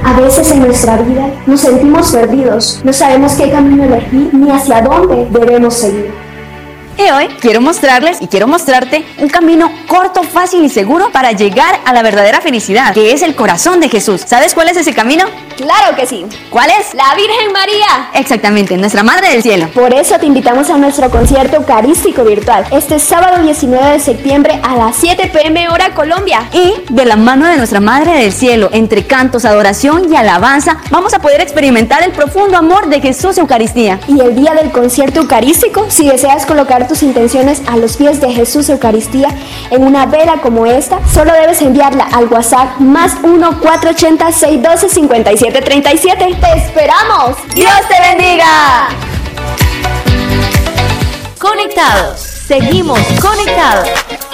A veces en nuestra vida nos sentimos perdidos, no sabemos qué camino elegir ni hacia dónde debemos seguir. Y hoy quiero mostrarles y quiero mostrarte un camino corto, fácil y seguro para llegar a la verdadera felicidad, que es el corazón de Jesús. ¿Sabes cuál es ese camino? ¡Claro que sí! ¿Cuál es? ¡La Virgen María! Exactamente, nuestra Madre del Cielo. Por eso te invitamos a nuestro concierto eucarístico virtual este sábado 19 de septiembre a las 7 p.m. hora Colombia. Y de la mano de nuestra Madre del Cielo, entre cantos, adoración y alabanza, vamos a poder experimentar el profundo amor de Jesús Eucaristía. Y el día del concierto eucarístico, si deseas colocar tus intenciones a los pies de Jesús Eucaristía en una vela como esta, solo debes enviarla al WhatsApp +1 480 612 5737. ¡Te esperamos! ¡Dios te bendiga! Conectados, seguimos conectados.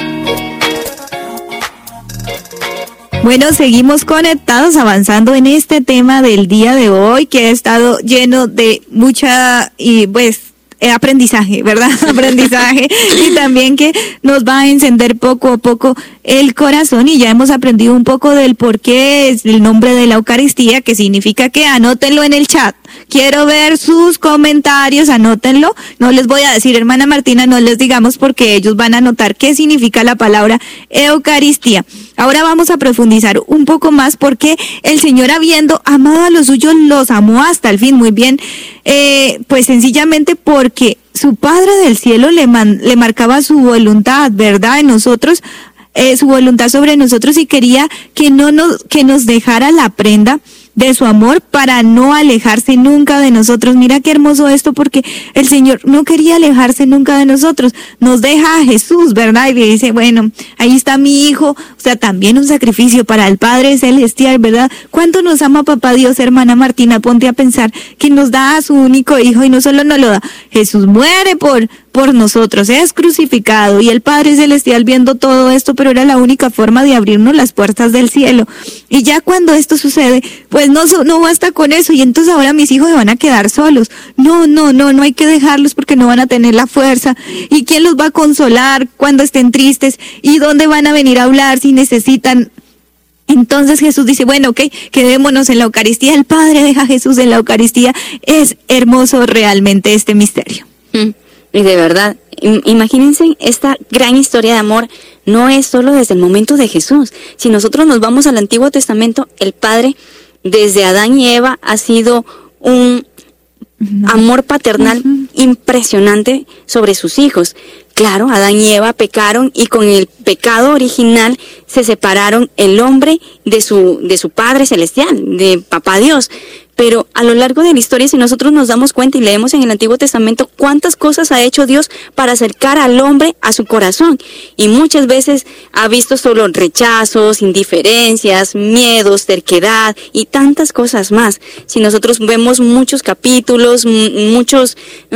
Bueno, seguimos conectados, avanzando en este tema del día de hoy, que ha estado lleno de mucha aprendizaje, ¿verdad? Aprendizaje, y también que nos va a encender poco a poco el corazón, y ya hemos aprendido un poco del por qué es el nombre de la Eucaristía, que significa que anótenlo en el chat. Quiero ver sus comentarios, anótenlo. No les voy a decir, hermana Martina, no les digamos, porque ellos van a anotar qué significa la palabra Eucaristía. Ahora vamos a profundizar un poco más, porque el Señor, habiendo amado a los suyos, los amó hasta el fin. Muy bien, pues sencillamente porque su Padre del Cielo le marcaba su voluntad, ¿verdad? En nosotros, su voluntad sobre nosotros, y quería que nos dejara la prenda de su amor para no alejarse nunca de nosotros. Mira qué hermoso esto, porque el Señor no quería alejarse nunca de nosotros. Nos deja a Jesús, ¿verdad? Y le dice, bueno, ahí está mi hijo. O sea, también un sacrificio para el Padre Celestial, ¿verdad? ¿Cuánto nos ama Papá Dios, hermana Martina? Ponte a pensar que nos da a su único hijo, y no solo nos lo da, Jesús muere por nosotros, es crucificado, y el Padre Celestial viendo todo esto, pero era la única forma de abrirnos las puertas del cielo. Y ya cuando esto sucede, pues no basta con eso, y entonces ahora mis hijos se van a quedar solos. No hay que dejarlos, porque no van a tener la fuerza. ¿Y quién los va a consolar cuando estén tristes? ¿Y dónde van a venir a hablar si necesitan? Entonces Jesús dice, bueno, ok, quedémonos en la Eucaristía. El Padre deja a Jesús en la Eucaristía. Es hermoso realmente este misterio. Y de verdad, imagínense, esta gran historia de amor no es solo desde el momento de Jesús. Si nosotros nos vamos al Antiguo Testamento, el Padre, desde Adán y Eva, ha sido un amor paternal impresionante sobre sus hijos. Claro, Adán y Eva pecaron, y con el pecado original se separaron el hombre de su Padre Celestial, de Papá Dios. Pero a lo largo de la historia, si nosotros nos damos cuenta y leemos en el Antiguo Testamento cuántas cosas ha hecho Dios para acercar al hombre a su corazón, y muchas veces ha visto solo rechazos, indiferencias, miedos, terquedad y tantas cosas más. Si nosotros vemos muchos capítulos, muchos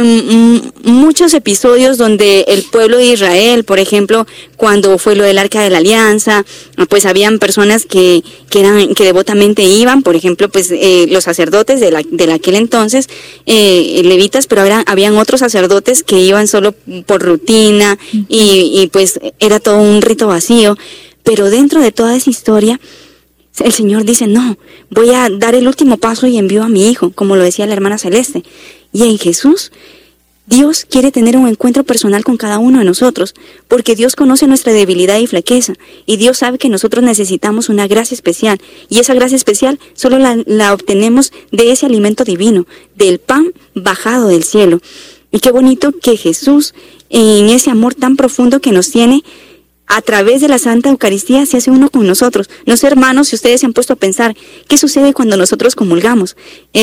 episodios donde el pueblo de Israel, por ejemplo, cuando fue lo del Arca de la Alianza, pues habían personas que devotamente iban, por ejemplo, pues los sacerdotes de aquel entonces, levitas, pero habían otros sacerdotes que iban solo por rutina, y pues era todo un rito vacío. Pero dentro de toda esa historia, el Señor dice, no, voy a dar el último paso y envío a mi hijo, como lo decía la hermana Celeste. Y en Jesús, Dios quiere tener un encuentro personal con cada uno de nosotros, porque Dios conoce nuestra debilidad y flaqueza, y Dios sabe que nosotros necesitamos una gracia especial, y esa gracia especial solo la obtenemos de ese alimento divino, del pan bajado del cielo. Y qué bonito que Jesús, en ese amor tan profundo que nos tiene, a través de la Santa Eucaristía se hace uno con nosotros. No sé, hermanos, si ustedes se han puesto a pensar, ¿qué sucede cuando nosotros comulgamos?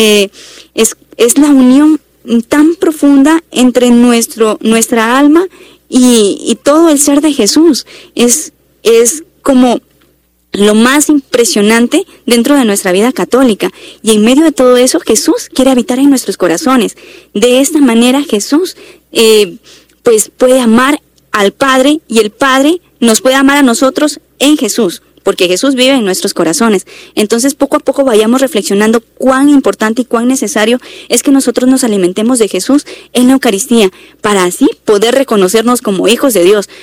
Es la unión tan profunda entre nuestra alma y todo el ser de Jesús. Es como lo más impresionante dentro de nuestra vida católica, y en medio de todo eso Jesús quiere habitar en nuestros corazones. De esta manera Jesús pues puede amar al Padre, y el Padre nos puede amar a nosotros en Jesús, porque Jesús vive en nuestros corazones. Entonces, poco a poco vayamos reflexionando cuán importante y cuán necesario es que nosotros nos alimentemos de Jesús en la Eucaristía, para así poder reconocernos como hijos de Dios,